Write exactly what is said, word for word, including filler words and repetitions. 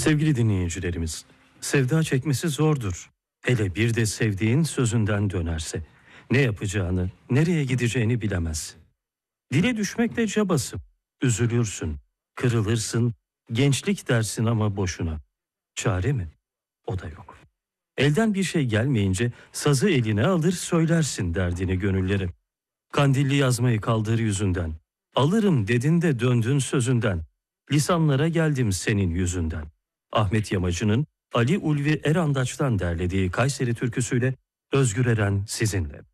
Sevgili dinleyicilerimiz, sevda çekmesi zordur. Hele bir de sevdiğin sözünden dönerse. Ne yapacağını, nereye gideceğini bilemez. Dile düşmekle cabası. Üzülürsün, kırılırsın, gençlik dersin ama boşuna. Çare mi? O da yok. Elden bir şey gelmeyince sazı eline alır söylersin derdini gönülleri. Kandilli yazmayı kaldır yüzünden. Alırım dedin de döndün sözünden. Lisanlara geldim senin yüzünden. Ahmet Yamacı'nın Ali Ulvi Erandaç'tan derlediği Kayseri türküsüyle Özgür Eren sizinle.